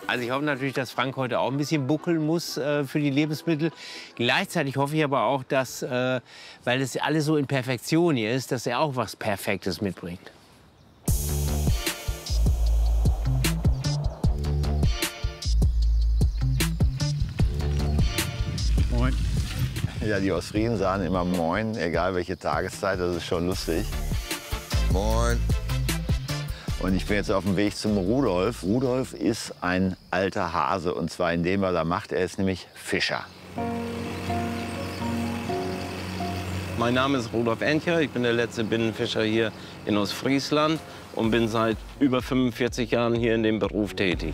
Also ich hoffe natürlich, dass Frank heute auch ein bisschen buckeln muss für die Lebensmittel. Gleichzeitig hoffe ich aber auch, dass, weil es alles so in Perfektion hier ist, dass er auch was Perfektes mitbringt. Moin. Ja, die Ostfriesen sagen immer Moin, egal welche Tageszeit, das ist schon lustig. Moin. Und ich bin jetzt auf dem Weg zum Rudolf. Rudolf ist ein alter Hase, und zwar in dem, was er macht. Er ist nämlich Fischer. Mein Name ist Rudolf Encher, ich bin der letzte Binnenfischer hier in Ostfriesland und bin seit über 45 Jahren hier in dem Beruf tätig.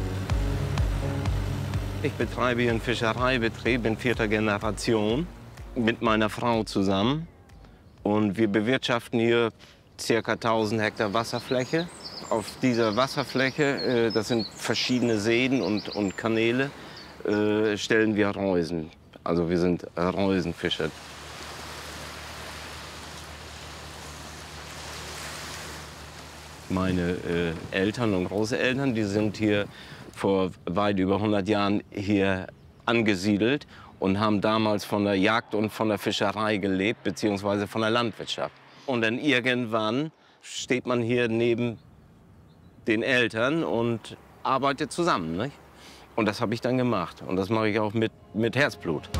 Ich betreibe hier einen Fischereibetrieb in 4. Generation mit meiner Frau zusammen. Und wir bewirtschaften hier ca. 1000 Hektar Wasserfläche. Auf dieser Wasserfläche, das sind verschiedene Seen und Kanäle, stellen wir Reusen. Also wir sind Reusenfischer. Meine Eltern und Großeltern, die sind hier vor weit über 100 Jahren hier angesiedelt und haben damals von der Jagd und von der Fischerei gelebt, beziehungsweise von der Landwirtschaft. Und dann irgendwann steht man hier neben den Eltern und arbeitet zusammen, nicht? Und das habe ich dann gemacht. Und das mache ich auch mit Herzblut.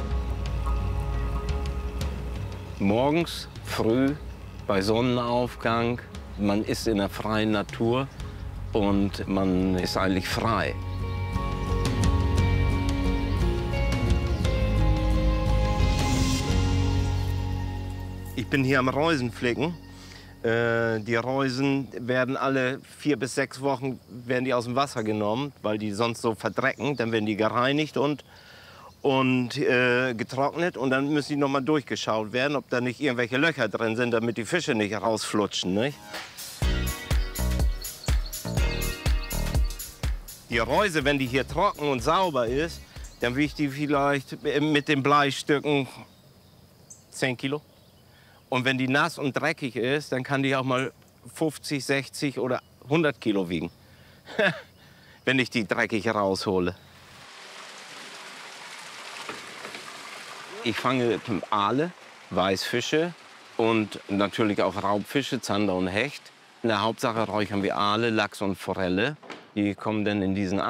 Morgens früh bei Sonnenaufgang, man ist in der freien Natur und man ist eigentlich frei. Ich bin hier am Reusenflicken. Die Reusen werden alle 4 bis 6 Wochen werden die aus dem Wasser genommen, weil die sonst so verdrecken. Dann werden die gereinigt und getrocknet. Und dann müssen die noch mal durchgeschaut werden, ob da nicht irgendwelche Löcher drin sind, damit die Fische nicht rausflutschen. Nicht? Die Reuse, wenn die hier trocken und sauber ist, dann wiegt die vielleicht mit den Bleistücken 10 Kilo. Und wenn die nass und dreckig ist, dann kann die auch mal 50, 60 oder 100 Kilo wiegen, wenn ich die dreckig raushole. Ich fange Aale, Weißfische und natürlich auch Raubfische, Zander und Hecht. In der Hauptsache räuchern wir Aale, Lachs und Forelle. Die kommen dann in diesen